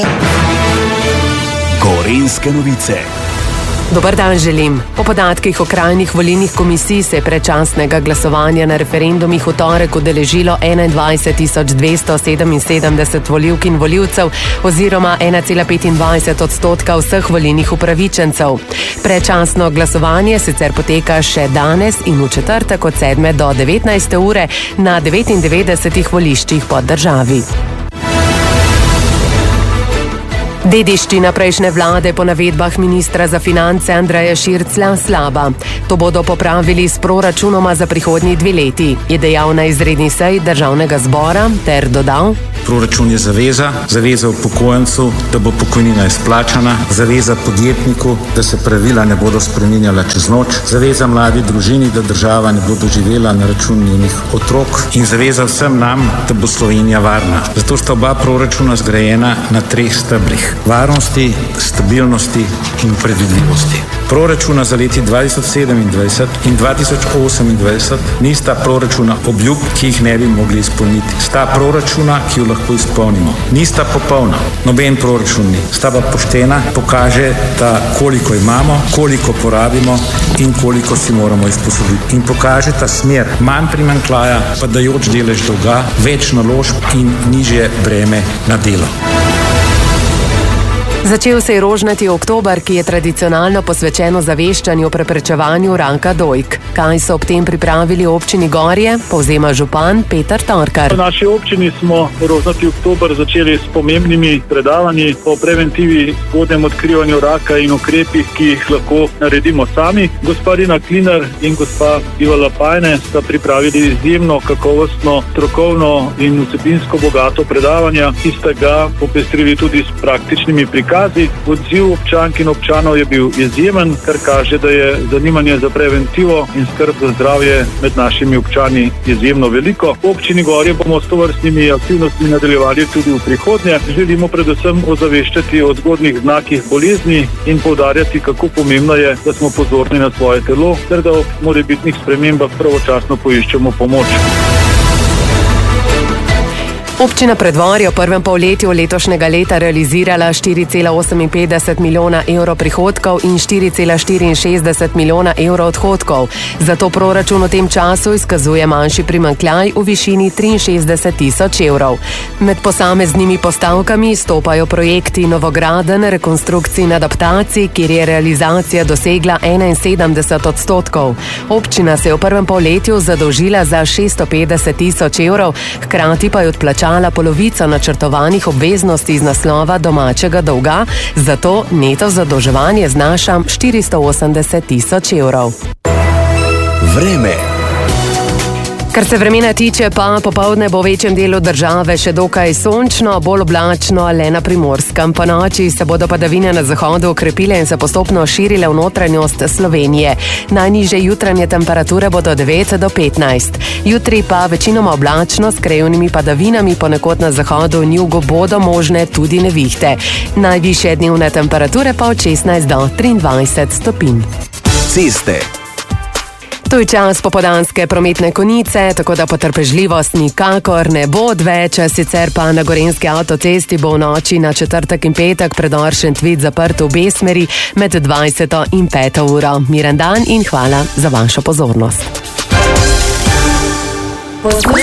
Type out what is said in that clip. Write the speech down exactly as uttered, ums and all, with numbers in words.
Gorenjske novice. Dober dan želim. Po podatkih okrajnih volilnih komisij se je predčasnega glasovanja na referendumih v torek udeležilo enaindvajset tisoč dvesto sedeminsedemdeset volivk in volivcev oziroma ena cela petindvajset odstotka vseh volilnih upravičencev. Predčasno glasovanje sicer poteka še danes in v četrtek od sedme do devetnajste ure na devetindevetdesetih voliščih po državi. Dediščina prejšnje vlade po navedbah ministra za finance Andreja Širclja slaba. To bodo popravili s proračunoma za prihodnji dve leti, je dejal na izredni seji državnega zbora ter dodal: Proračun je zaveza, zaveza upokojencu, da bo pokojnina izplačana, zaveza podjetniku, da se pravila ne bodo spreminjala čez noč, zaveza mladi družini, da država ne bo doživela na račun njenih otrok in zaveza vsem nam, da bo Slovenija varna. Zato sta oba proračuna zgrajena na treh stebrih: varnosti, stabilnosti in predvidljivosti. Proračuna za leti dva tisoč sedemindvajset in dva tisoč osemindvajset nista proračuna obljub, ki jih ne bi mogli izpolniti. Sta proračuna, ki jo lahko izpolnimo. Nista popolna, noben proračun ni. Sta pa poštena, pokaže, da koliko imamo, koliko porabimo in koliko si moramo izposoditi. In pokaže ta smer, manj primanjkljaja, padajoč delež dolga, več naložb in nižje breme na delo. Začel se je rožnati oktober, ki je tradicionalno posvečen ozaveščanju o preprečevanju raka dojk. Kaj so ob tem pripravili v občini Gorje, povzema župan Peter Torkar. V naši občini smo rožnati oktober začeli s pomembnimi predavanji o preventivi, zgodnjem odkrivanju raka in ukrepih, ki jih lahko naredimo sami. Gospa Rina Klinar in gospa Iva Lapajne sta pripravili izjemno kakovostno, strokovno in vsebinsko bogato predavanja, ki sta ga popestrili tudi s praktičnimi prikazi. Odziv občank in občanov je bil izjemen, kar kaže, da je zanimanje za preventivo in skrb za zdravje med našimi občani izjemno veliko. V občini Gorje bomo s tovrstnimi aktivnostmi nadaljevali tudi v prihodnje. Želimo predvsem ozaveščati o zgodnjih znakih bolezni in poudarjati, kako pomembno je, da smo pozorni na svoje telo ter da ob morebitnih spremembah pravočasno poiščemo pomoč. Občina Preddvorje v prvem polletju letošnjega leta realizirala štiri cela oseminpetdeset milijona evrov prihodkov in štiri cela štiriinšestdeset milijona evrov odhodkov. Zato proračun v tem času izkazuje manjši primanjkljaj v višini triinšestdeset tisoč evrov. Med posameznimi postavkami stopajo projekti novogradenj, rekonstrukcij in adaptacij, kjer je realizacija dosegla enainsedemdeset odstotkov. Občina se je v prvem polletju zadolžila za šeststo petdeset tisoč evrov, hkrati pa je odplačala polovico načrtovanih obveznosti iz naslova domačega dolga, zato neto zadolževanje znaša štiristo osemdeset tisoč evrov. Vreme. Kar se vremena tiče, pa popoldne bo v večjem delu države še dokaj sončno, bolj oblačno le na Primorskem. Po noči se bodo padavine na zahodu okrepile in se postopno širile v notranjost Slovenije. Najnižje jutranje temperature bodo devet do petnajst. Jutri pa večinoma oblačno s krajevnimi padavinami, ponekod na zahodu in jugu bodo možne tudi nevihte. Najvišje dnevne temperature pa od šestnajst do triindvajset stopinj. Ceste. To je čas popoldanske prometne konice, tako da potrpežljivost nikakor ne bo odveč, sicer pa na Gorenjski avtocesti bo v noči na četrtek in petek predor Šentvid zaprt v obe smeri med dvajseto in peto uro. Miren dan in hvala za vašo pozornost.